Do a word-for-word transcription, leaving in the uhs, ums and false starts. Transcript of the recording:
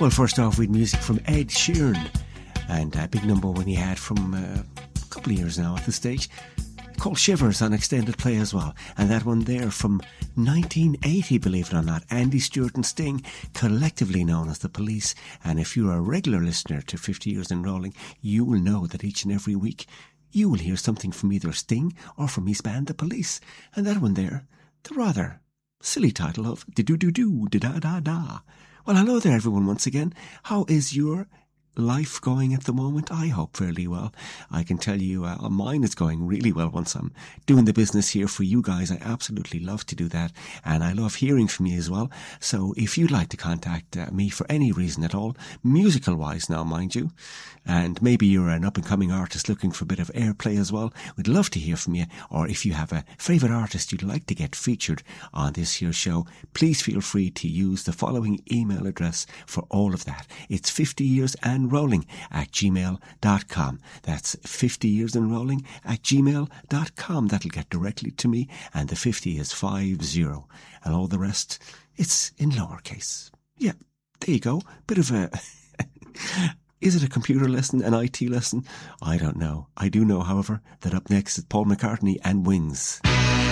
Well, first off, we had music from Ed Sheeran, and a big number one he had from uh, a couple of years now at this stage, called Shivers on extended play as well. And that one there from nineteen eighty, believe it or not, Andy Stewart and Sting, collectively known as The Police. And if you're a regular listener to fifty Years in Rolling, you will know that each and every week you will hear something from either Sting or from his band The Police. And that one there, the rather silly title of Do-Do-Do-Do, Da-Da-Da-Da. Well, hello there everyone once again. How is your life going at the moment? I hope fairly well. I can tell you uh, mine is going really well once I'm doing the business here for you guys. I absolutely love to do that, and I love hearing from you as well. So if you'd like to contact uh, me for any reason at all, musical wise now mind you, and maybe you're an up and coming artist looking for a bit of airplay as well, we'd love to hear from you. Or if you have a favourite artist you'd like to get featured on this here show, please feel free to use the following email address for all of that. It's fifty years and rolling at gmail dot com. That's fifty years and rolling at gmail dot com. That'll get directly to me, and the fifty is five zero, and all the rest, it's in lowercase. Yeah, there you go. Bit of a is it a computer lesson, an I T lesson? I don't know. I do know, however, that up next is Paul McCartney and Wings.